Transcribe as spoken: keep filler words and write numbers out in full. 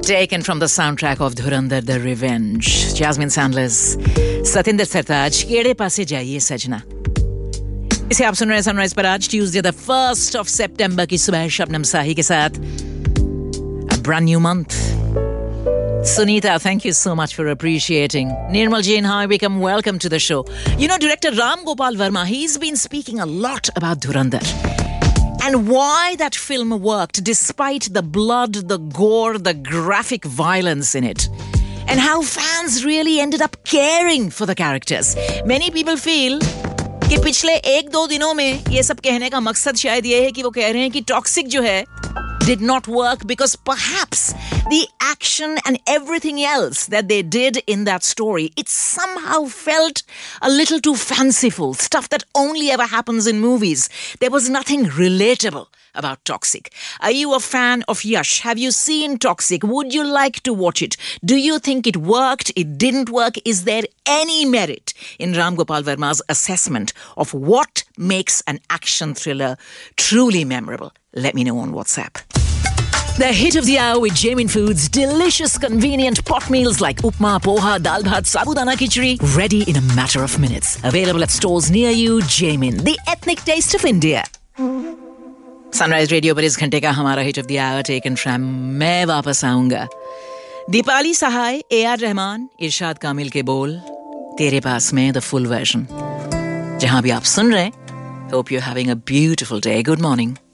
Taken from the soundtrack of Dhurandhar The Revenge. Jasmine Sandler's Satinder Sartaaj, केड़े पासे जाइए सजना. इसे आप सुन रहे हैं सनराइज पर आज ट्यूसडे द फर्स्ट ऑफ सितंबर की सुबह शबनम साही के साथ. A brand new month. Sunita, thank you so much for appreciating. Nirmal Jain, hi, welcome, welcome to the show. You know, director Ram Gopal Verma, he's been speaking a lot about Dhurandhar. And why that film worked despite the blood, the gore, the graphic violence in it. And how fans really ended up caring for the characters. Many people feel कि पिछले एक दो दिनों में ये सब कहने का मकसद शायद ये है कि वो कह रहे हैं कि टॉक्सिक जो है did not work because perhaps the action and everything else that they did in that story, it somehow felt a little too fanciful, stuff that only ever happens in movies. There was nothing relatable about Toxic. Are you a fan of Yash? Have you seen Toxic? Would you like to watch it? Do you think it worked? It didn't work? Is there any merit in Ram Gopal Verma's assessment of what makes an action thriller truly memorable? Let me know on WhatsApp. The hit of the hour with Jamin Foods. Delicious, convenient pot meals like upma, poha, dal bhat, sabudana khichdi. Ready in a matter of minutes. Available at stores near you. Jamin, the ethnic taste of India. Sunrise Radio पर इस घंटे का हमारा hit of the hour taken from मैं वापस आऊंगा. दीपाली सहाय, A R Rahman, इरशाद कामिल के बोल, तेरे पास में the full version. जहां भी आप सुन रहे हैं, hope you're having a beautiful day. Good morning.